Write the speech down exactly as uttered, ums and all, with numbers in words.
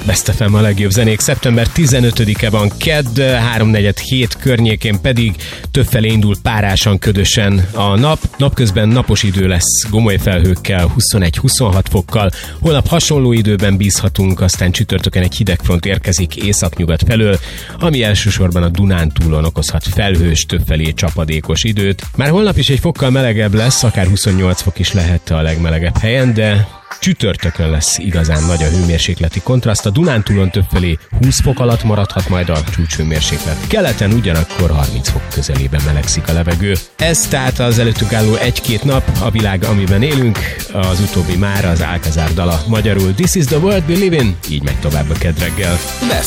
Best ef em a legjobb zenék. Szeptember tizenötödike van, kedd, háromnegyed hét környékén pedig többfelé indul párásan, ködösen a nap. Napközben napos idő lesz, gomoly felhőkkel, huszonegy-huszonhat fokkal. Holnap hasonló időben bízhatunk, aztán csütörtökön egy hidegfront érkezik északnyugat felől, ami elsősorban a Dunántúlon okozhat felhős, többfelé csapadékos időt. Már holnap is egy fokkal melegebb lesz, akár huszonnyolc fok is lehet a legmelegebb helyen, de csütörtökön lesz igazán nagy a hőmérsékleti kontraszt. A Dunántúlon többfelé húsz fok alatt maradhat majd a csúcshőmérséklet. Keleten ugyanakkor harminc fok közelében melegszik a levegő. Ez tehát az előttünk álló egy-két nap, a világ, amiben élünk. Az utóbbi már az Alcazar dala magyarul This is the world we live in. Így megy tovább a Kedd reggel.